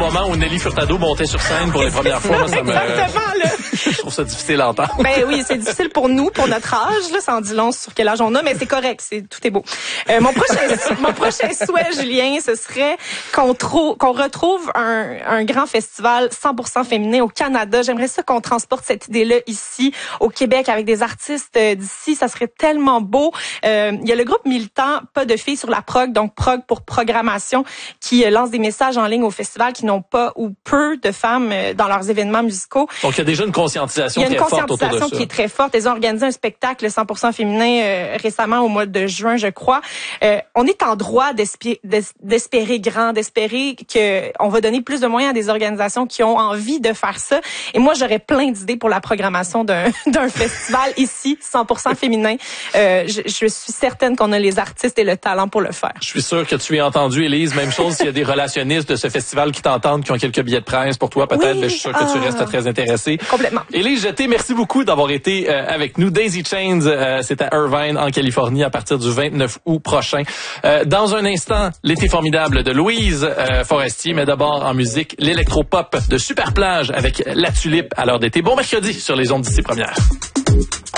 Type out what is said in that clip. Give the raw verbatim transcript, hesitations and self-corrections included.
moment où Nelly Furtado montait sur scène pour les premières fois. Moi, ça me... Exactement, là. Je trouve ça difficile à entendre. Ben oui, c'est difficile pour nous, pour notre âge, là, ça en dit long sur quel âge on a, mais c'est correct, c'est tout est beau. Euh, mon prochain mon prochain souhait, Julien, ce serait qu'on trouve qu'on retrouve un un grand festival cent pour cent féminin au Canada. J'aimerais ça qu'on transporte cette idée-là ici au Québec avec des artistes d'ici, ça serait tellement beau. Euh, il y a le groupe militant Pas de filles sur la prog, donc prog pour programmation, qui euh, lance des messages en ligne au festival qui n'ont pas ou peu de femmes euh, dans leurs événements musicaux. Donc il y a déjà une conscientisation, il y a une très forte autour de ça. conscientisation qui est très forte. Ils ont organisé un spectacle cent pour cent féminin euh, récemment au mois de juin, je crois. Euh, on est en droit d'espérer, d'espérer grand, d'espérer que on va donner plus de moyens à des organisations qui ont envie de faire ça. Et moi, j'aurais plein d'idées pour la programmation d'un, d'un festival ici, cent pour cent féminin. Euh, je, je suis certaine qu'on a les artistes et le talent pour le faire. Je suis sûr que tu es entendu, Élise. Même chose, s'il y a des relationnistes de ce festival qui t'entendent, qui ont quelques billets de presse pour toi, peut-être, oui, ben, je suis sûr que ah, tu restes très intéressée. Complètement. Élise Jeté, merci beaucoup d'avoir été euh, avec nous. Daisy Chains, euh, c'est à Irvine, en Californie, à partir du vingt-neuf août prochain. Euh, dans un instant, l'été formidable de Louise euh, Forestier, mais d'abord en musique, l'électropop de Superplage avec La Tulipe à l'heure d'été. Bon mercredi sur les ondes d'ici première.